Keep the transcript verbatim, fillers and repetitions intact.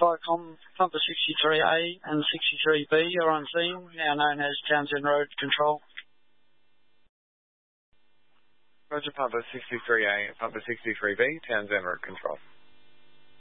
FICOM, Pumper sixty-three A and sixty-three B are on scene, now known as Townsend Road Control. Roger, Pumper sixty-three A, Pumper sixty-three B, Townsend Road Control.